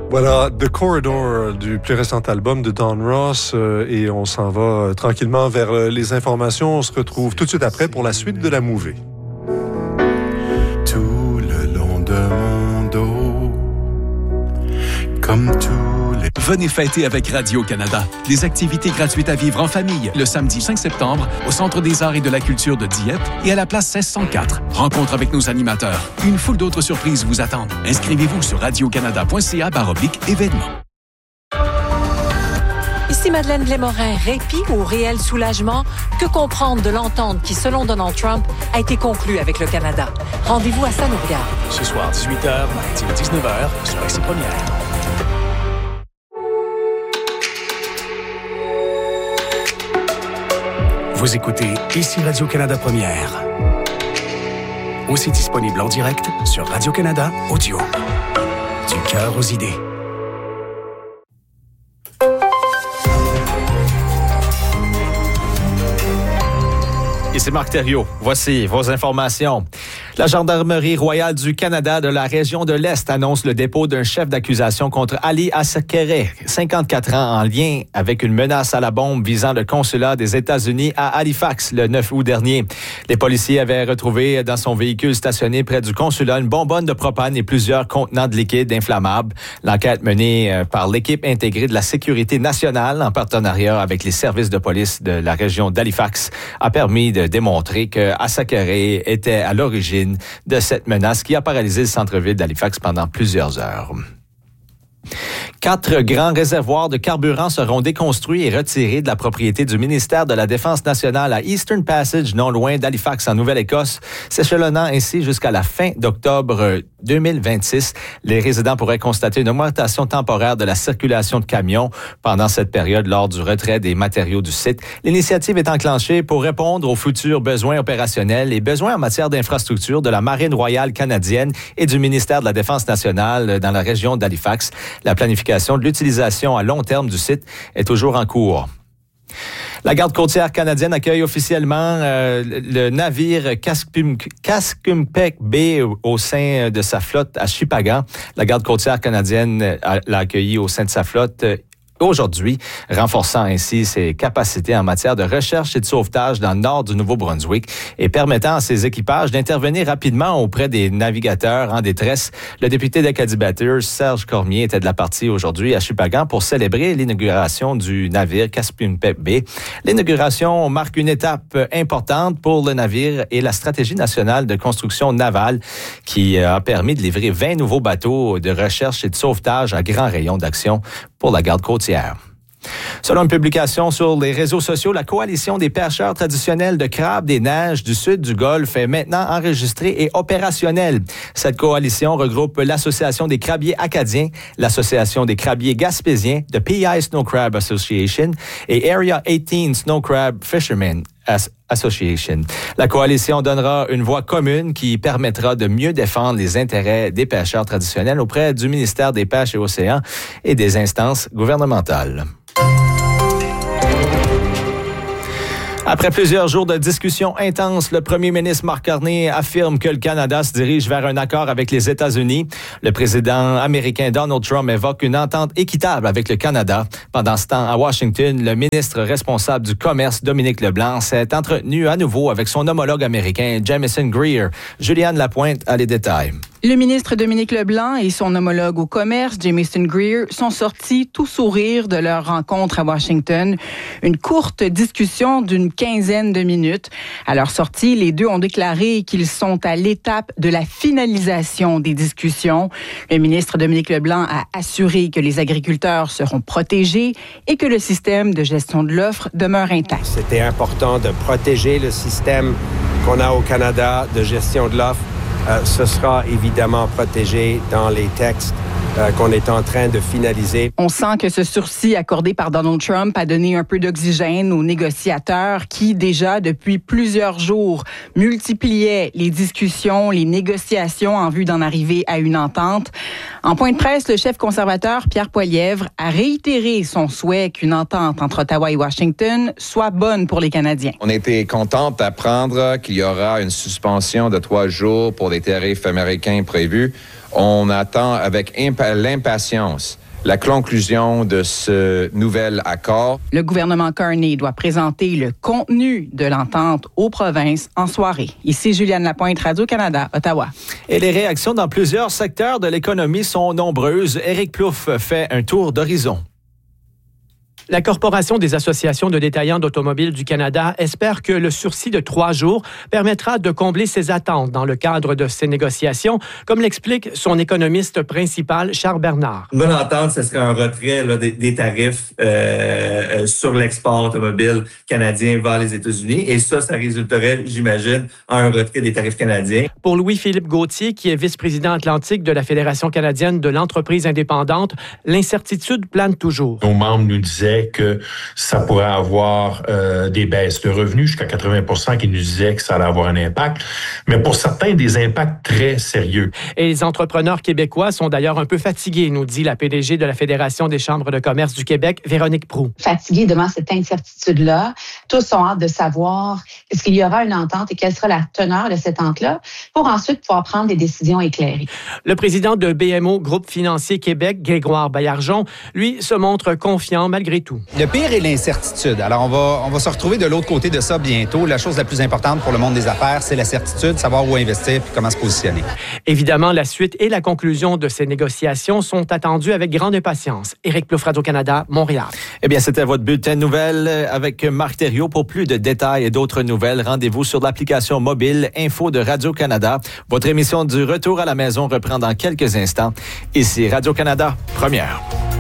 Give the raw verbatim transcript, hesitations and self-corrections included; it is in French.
Voilà, The Corridor du plus récent album de Don Ross euh, et on s'en va euh, tranquillement vers euh, les informations. On se retrouve tout de suite après pour la suite de la movie. Tout le long de mon dos, comme tous les... Venez fêter avec Radio-Canada. Des activités gratuites à vivre en famille le samedi cinq septembre au Centre des arts et de la culture de Dieppe et à la place seize cent quatre. Rencontre avec nos animateurs. Une foule d'autres surprises vous attendent. Inscrivez-vous sur radiocanada.ca baroblique événements. Ici Madeleine Blais-Morin. Répit ou réel soulagement? Que comprendre de l'entente qui, selon Donald Trump, a été conclue avec le Canada? Rendez-vous à Ça nous regarde. Ce soir, dix-huit heures, mardi dix-neuf heures, sur I C Première. Vous écoutez Ici Radio-Canada Première. Aussi disponible en direct sur Radio-Canada Audio. Du cœur aux idées. Ici Marc Thériault. Voici vos informations. La Gendarmerie royale du Canada de la région de l'Est annonce le dépôt d'un chef d'accusation contre Ali Asakere, cinquante-quatre ans, en lien avec une menace à la bombe visant le consulat des États-Unis à Halifax le neuf août dernier. Les policiers avaient retrouvé dans son véhicule stationné près du consulat une bonbonne de propane et plusieurs contenants de liquide inflammable. L'enquête menée par l'équipe intégrée de la sécurité nationale en partenariat avec les services de police de la région d'Halifax a permis de démontrer que Asakere était à l'origine de cette menace qui a paralysé le centre-ville d'Halifax pendant plusieurs heures. Quatre grands réservoirs de carburant seront déconstruits et retirés de la propriété du ministère de la Défense nationale à Eastern Passage, non loin d'Halifax, en Nouvelle-Écosse, s'échelonnant ainsi jusqu'à la fin d'octobre deux mille vingt-six. Les résidents pourraient constater une augmentation temporaire de la circulation de camions pendant cette période lors du retrait des matériaux du site. L'initiative est enclenchée pour répondre aux futurs besoins opérationnels et besoins en matière d'infrastructure de la Marine royale canadienne et du ministère de la Défense nationale dans la région d'Halifax. La planification de l'utilisation à long terme du site est toujours en cours. La garde côtière canadienne accueille officiellement euh, le navire Kaskumpek Bay au sein de sa flotte à Shippagan. La garde côtière canadienne l'a accueilli au sein de sa flotte aujourd'hui, renforçant ainsi ses capacités en matière de recherche et de sauvetage dans le nord du Nouveau-Brunswick et permettant à ses équipages d'intervenir rapidement auprès des navigateurs en détresse. Le député d'Acadie-Bathurst, Serge Cormier, était de la partie aujourd'hui à Shippagan pour célébrer l'inauguration du navire Kaskumpek Bay. L'inauguration marque une étape importante pour le navire et la stratégie nationale de construction navale qui a permis de livrer vingt nouveaux bateaux de recherche et de sauvetage à grand rayon d'action pour la garde côtière. Selon une publication sur les réseaux sociaux, la Coalition des pêcheurs traditionnels de crabes des neiges du sud du Golfe est maintenant enregistrée et opérationnelle. Cette coalition regroupe l'Association des crabiers acadiens, l'Association des crabiers gaspésiens, The P I Snow Crab Association et Area dix-huit Snow Crab Fishermen Association. La coalition donnera une voix commune qui permettra de mieux défendre les intérêts des pêcheurs traditionnels auprès du ministère des Pêches et Océans et des instances gouvernementales. Après plusieurs jours de discussions intenses, le premier ministre Mark Carney affirme que le Canada se dirige vers un accord avec les États-Unis. Le président américain Donald Trump évoque une entente équitable avec le Canada. Pendant ce temps, à Washington, le ministre responsable du Commerce, Dominique Leblanc, s'est entretenu à nouveau avec son homologue américain, Jamieson Greer. Juliane Lapointe a les détails. Le ministre Dominique Leblanc et son homologue au commerce, Jamieson Greer, sont sortis tout sourire de leur rencontre à Washington. Une courte discussion d'une quinzaine de minutes. À leur sortie, les deux ont déclaré qu'ils sont à l'étape de la finalisation des discussions. Le ministre Dominique Leblanc a assuré que les agriculteurs seront protégés et que le système de gestion de l'offre demeure intact. C'était important de protéger le système qu'on a au Canada de gestion de l'offre. Euh, ce sera évidemment protégé dans les textes euh, qu'on est en train de finaliser. On sent que ce sursis accordé par Donald Trump a donné un peu d'oxygène aux négociateurs qui, déjà depuis plusieurs jours, multipliaient les discussions, les négociations en vue d'en arriver à une entente. En point de presse, le chef conservateur Pierre Poilievre a réitéré son souhait qu'une entente entre Ottawa et Washington soit bonne pour les Canadiens. On a été contents d'apprendre qu'il y aura une suspension de trois jours pour les tarifs américains prévus. On attend avec impatience l'impatience la conclusion de ce nouvel accord. Le gouvernement Carney doit présenter le contenu de l'entente aux provinces en soirée. Ici Juliane Lapointe, Radio-Canada, Ottawa. Et les réactions dans plusieurs secteurs de l'économie sont nombreuses. Éric Plouffe fait un tour d'horizon. La Corporation des associations de détaillants d'automobiles du Canada espère que le sursis de trois jours permettra de combler ses attentes dans le cadre de ces négociations, comme l'explique son économiste principal, Charles Bernard. Une bonne entente, ce serait un retrait là, des, des tarifs euh, sur l'export automobile canadien vers les États-Unis. Et ça, ça résulterait, j'imagine, à un retrait des tarifs canadiens. Pour Louis-Philippe Gauthier, qui est vice-président atlantique de la Fédération canadienne de l'entreprise indépendante, l'incertitude plane toujours. Nos membres nous disaient que ça pourrait avoir euh, des baisses de revenus, jusqu'à quatre-vingts pour cent qui nous disaient que ça allait avoir un impact, mais pour certains, des impacts très sérieux. Et les entrepreneurs québécois sont d'ailleurs un peu fatigués, nous dit la P D G de la Fédération des chambres de commerce du Québec, Véronique Proulx. Fatigués devant cette incertitude-là, tous ont hâte de savoir est-ce qu'il y aura une entente et quelle sera la teneur de cette entente-là pour ensuite pouvoir prendre des décisions éclairées. Le président de B M O Groupe Financier Québec, Grégoire Baillargeon, lui, se montre confiant malgré tout. Le pire est l'incertitude. Alors, on va, on va se retrouver de l'autre côté de ça bientôt. La chose la plus importante pour le monde des affaires, c'est la certitude, savoir où investir et comment se positionner. Évidemment, la suite et la conclusion de ces négociations sont attendues avec grande impatience. Éric Plouffe, Radio-Canada, Montréal. Eh bien, c'était votre bulletin de nouvelles avec Marc Thériault. Pour plus de détails et d'autres nouvelles, rendez-vous sur l'application mobile Info de Radio-Canada. Votre émission du Retour à la maison reprend dans quelques instants. Ici Radio-Canada, première.